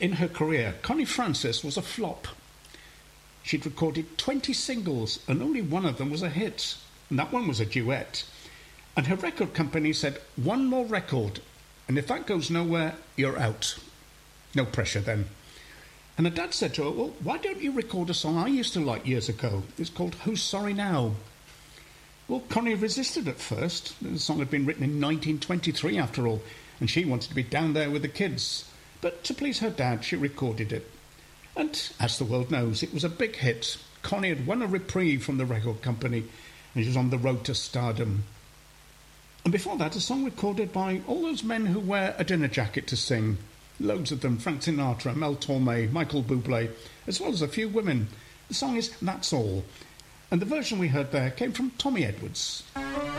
in her career, Connie Francis was a flop. She'd recorded 20 singles and only one of them was a hit, and that one was a duet. And her record company said, one more record, and if that goes nowhere, you're out. No pressure then. And her dad said to her, well, why don't you record a song I used to like years ago? It's called Who's Sorry Now? Well, Connie resisted at first. The song had been written in 1923 after all, and she wanted to be down there with the kids. But to please her dad, she recorded it. And as the world knows, it was a big hit. Connie had won a reprieve from the record company, and she was on the road to stardom. And before that, a song recorded by all those men who wear a dinner jacket to sing. Loads of them, Frank Sinatra, Mel Torme, Michael Bublé, as well as a few women. The song is That's All, and the version we heard there came from Tommy Edwards.